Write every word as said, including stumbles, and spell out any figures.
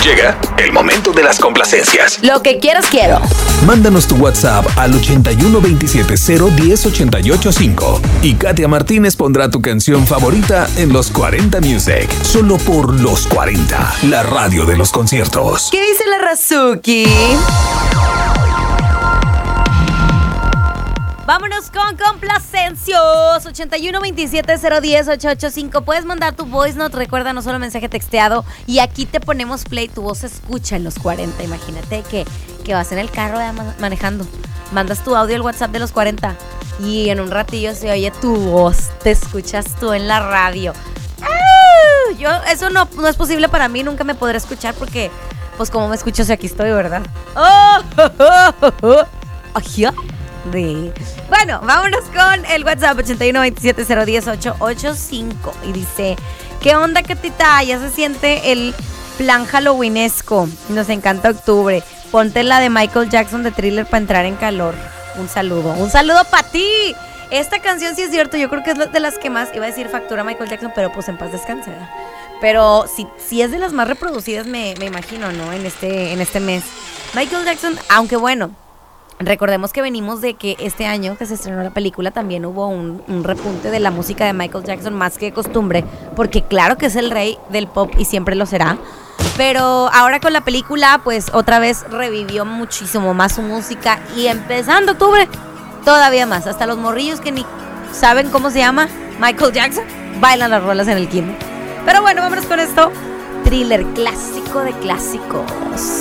Llega el momento de las complacencias. Lo que quieras quiero. Mándanos tu WhatsApp al ochenta y uno veintisiete cero diez ochenta y ocho cinco y Katia Martínez pondrá tu canción favorita en Los cuarenta Music. Solo por Los cuarenta, la radio de los conciertos. ¿Qué dice la Razuki? Vámonos con complacencios. ochenta y uno veintisiete cero diez ochocientos ochenta y cinco. Puedes mandar tu voice note, recuerda, no solo mensaje texteado. Y aquí te ponemos play, tu voz se escucha en Los cuarenta. Imagínate que, que vas en el carro ya manejando, mandas tu audio al WhatsApp de Los cuarenta y en un ratillo se oye tu voz, te escuchas tú en la radio. ¡Ah! Yo, eso no, no es posible para mí, nunca me podré escuchar porque, pues como me escucho si aquí estoy, ¿verdad? ¡Oh! oh, oh, oh. ¡Ajá! De... Bueno, vámonos con el WhatsApp ochenta y uno veintisiete cero diez ochocientos ochenta y cinco. Y dice: ¿qué onda, Catita? Ya se siente el plan halloweenesco. Nos encanta octubre. Ponte la de Michael Jackson de Thriller para entrar en calor. Un saludo. Un saludo para ti. Esta canción sí es cierto, yo creo que es de las que más, iba a decir factura Michael Jackson, pero pues en paz descanse, ¿verdad? Pero sí, sí es de las más reproducidas, me, me imagino, ¿no? En este, en este mes. Michael Jackson, aunque bueno, recordemos que venimos de que este año que se estrenó la película también hubo un, un repunte de la música de Michael Jackson más que de costumbre, porque claro que es el rey del pop y siempre lo será, pero ahora con la película pues otra vez revivió muchísimo más su música y empezando octubre todavía más, hasta los morrillos que ni saben cómo se llama Michael Jackson bailan las rolas en el kinder. Pero bueno, vámonos con esto. Thriller, clásico de clásicos.